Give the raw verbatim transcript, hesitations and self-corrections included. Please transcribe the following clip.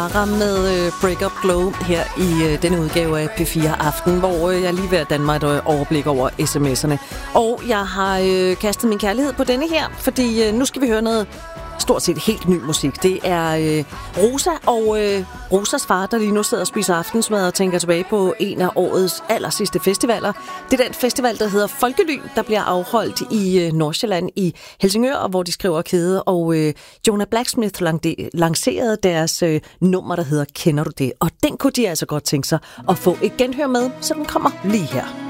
Sara med øh, Break Up Glow her i øh, denne udgave af P fire Aften, hvor øh, jeg lige ved at danne mig et øh, overblik over sms'erne. Og jeg har øh, kastet min kærlighed på denne her, fordi øh, nu skal vi høre noget stort set helt ny musik. Det er øh, Rosa og øh, Rosas far, der lige nu sidder og spiser aftensmad og tænker tilbage på en af årets aller sidste festivaler. Det er den festival, der hedder Folkelyn, der bliver afholdt i øh, Nordsjælland i Helsingør, og hvor de skriver kæde. Og øh, Jonah Blacksmith lancerede deres øh, nummer, der hedder Kender du det? Og den kunne de altså godt tænke sig at få et genhør med, så den kommer lige her.